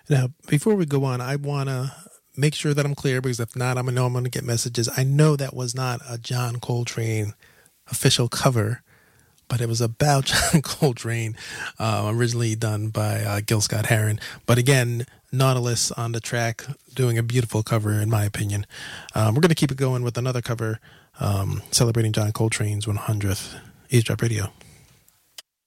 Now, before we go on, I want to make sure that I'm clear, because if not, I'm going to get messages. I know that was not a John Coltrane official cover, but it was about John Coltrane, originally done by Gil Scott-Heron. But again, Nautilus on the track, doing a beautiful cover, in my opinion. We're going to keep it going with another cover, celebrating John Coltrane's 100th Eavesdrop Radio.